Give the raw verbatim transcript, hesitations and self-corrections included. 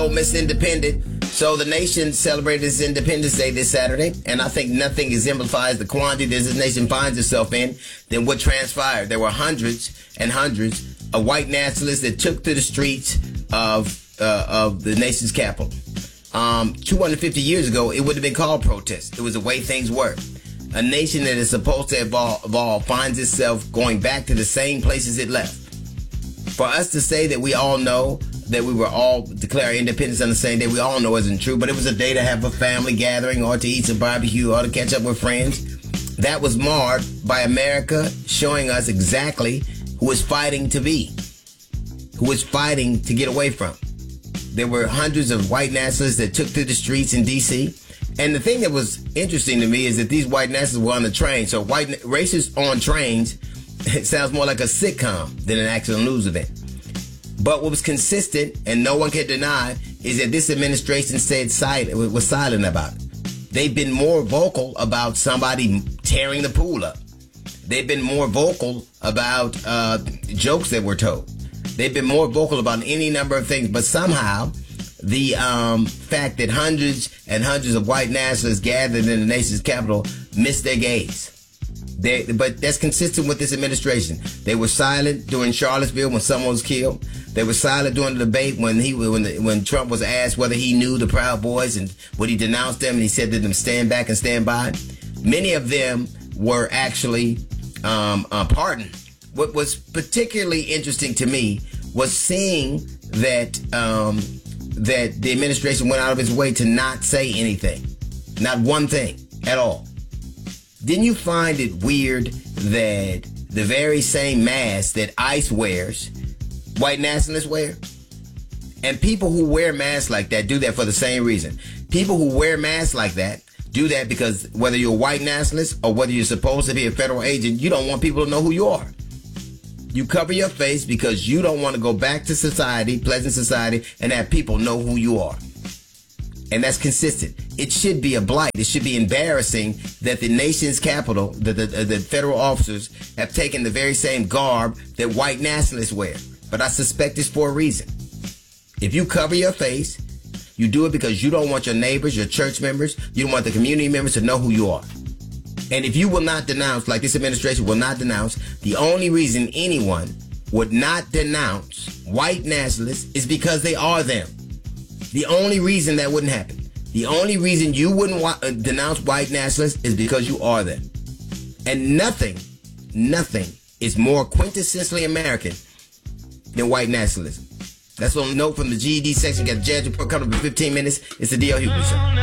Ole Miss Independent. So the nation celebrated its Independence Day this Saturday, and I think nothing exemplifies the quandary that this nation finds itself in than what transpired. There were hundreds and hundreds of white nationalists that took to the streets of uh, of the nation's capital. Um, two hundred fifty years ago, it would have been called protest. It was the way things were. A nation that is supposed to evolve, evolve finds itself going back to the same places it left. For us to say that we all know that we were all declare independence on the same day, we all know isn't true, but it was a day to have a family gathering or to eat some barbecue or to catch up with friends. That was marred by America showing us exactly who is fighting to be, who is fighting to get away from. There were hundreds of white nationalists that took to the streets in D C And the thing that was interesting to me is that these white nationalists were on the train. So white racists on trains, it sounds more like a sitcom than an actual news event. But what was consistent, and no one can deny, is that this administration stayed silent, was silent about it. They've been more vocal about somebody tearing the pool up. They've been more vocal about uh, jokes that were told. They've been more vocal about any number of things. But somehow, the um, fact that hundreds and hundreds of white nationalists gathered in the nation's capital missed their gaze. They, but that's consistent with this administration. They were silent during Charlottesville when someone was killed. They were silent during the debate when he when the, when Trump was asked whether he knew the Proud Boys and would he denounce them, and he said to them, stand back and stand by. Many of them were actually um, uh, pardoned. What was particularly interesting to me was seeing that um, that the administration went out of its way to not say anything, not one thing at all. Didn't you find it weird that the very same mask that ICE wears, white nationalists wear? And people who wear masks like that do that for the same reason. People who wear masks like that do that because whether you're a white nationalist or whether you're supposed to be a federal agent, you don't want people to know who you are. You cover your face because you don't want to go back to society, pleasant society, and have people know who you are. And that's consistent. It should be a blight. It should be embarrassing that the nation's capital, the, the, the federal officers, have taken the very same garb that white nationalists wear. But I suspect it's for a reason. If you cover your face, you do it because you don't want your neighbors, your church members, you don't want the community members to know who you are. And if you will not denounce, like this administration will not denounce, the only reason anyone would not denounce white nationalists is because they are them. The only reason that wouldn't happen. The only reason you wouldn't wa- uh, denounce white nationalists is because you are them. And nothing, nothing is more quintessentially American than white nationalism. That's on a note from the G E D section. Got the Jazz Report coming up in fifteen minutes. It's the D L Hughley Show.